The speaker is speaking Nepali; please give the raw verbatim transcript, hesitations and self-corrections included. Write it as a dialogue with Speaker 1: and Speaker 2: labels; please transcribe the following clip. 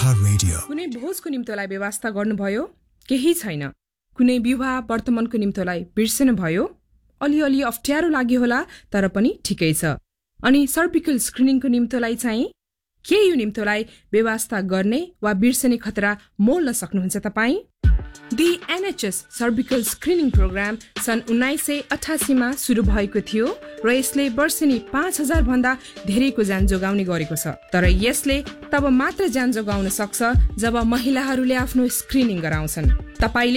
Speaker 1: Zarkha Radio.
Speaker 2: कुनै भोजको निम्तोलाई व्यवस्था गर्नुभयो? केही छैन। कुनै विवाह वर्तमानको निम्तोलाई बिर्सनु भयो? अलिअलि अप्ठ्यारो लाग्यो होला, तर पनि ठिकै छ। अनि सर्भिकल स्क्रिनिङको निम्तोलाई चाहिँ के यो निम्तोलाई व्यवस्था गर्ने वा बिर्सने खतरा मोल्न सक्नुहुन्छ तपाईँ? The NHS cervical screening programme सन् उन्नाइस सय अठासीमा सुरु भएको थियो र यसले वर्षेनी पाँच हजार भन्दा धेरैको ज्यान जोगाउने गरेको छ। तर यसले तब मात्र ज्यान जोगाउन सक्छ जब महिलाहरूले आफ्नो स्क्रिनिङ गराउँछन्। तपाईले